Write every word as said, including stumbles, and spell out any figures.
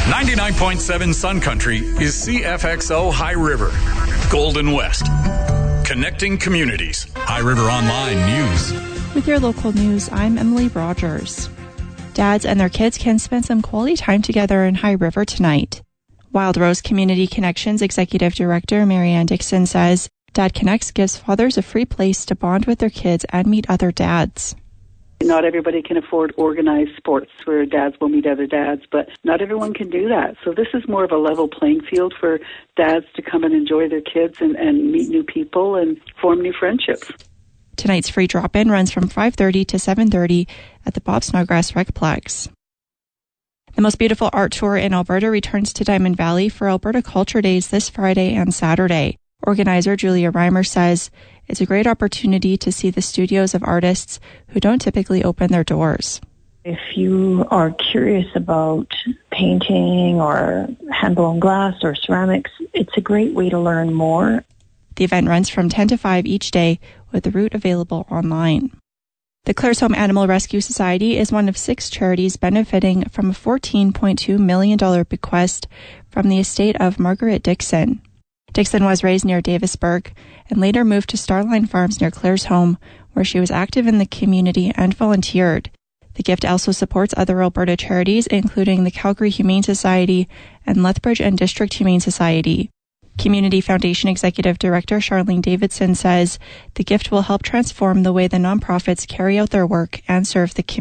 ninety-nine point seven Sun Country is C F X O High River, Golden West. Connecting communities. High River Online News. With your local news, I'm Emily Rogers. Dads and their kids can spend some quality time together in High River tonight. Wild Rose Community Connections Executive Director Marianne Dixon says Dad Connects gives fathers a free place to bond with their kids and meet other dads. Not everybody can afford organized sports where dads will meet other dads, but not everyone can do that. So this is more of a level playing field for dads to come and enjoy their kids and, and meet new people and form new friendships. Tonight's free drop-in runs from five thirty to seven thirty at the Bob Snodgrass Recplex. The Most Beautiful Art Tour in Alberta returns to Diamond Valley for Alberta Culture Days this Friday and Saturday. Organizer Julia Reimer says it's a great opportunity to see the studios of artists who don't typically open their doors. If you are curious about painting or hand-blown glass or ceramics, it's a great way to learn more. The event runs from ten to five each day, with the route available online. The Claresholm Animal Rescue Society is one of six charities benefiting from a fourteen point two million dollars bequest from the estate of Margaret Dixon. Dixon was raised near Davisburg and later moved to Starline Farms near Claresholm, where she was active in the community and volunteered. The gift also supports other Alberta charities, including the Calgary Humane Society and Lethbridge and District Humane Society. Community Foundation Executive Director Charlene Davidson says the gift will help transform the way the nonprofits carry out their work and serve the community.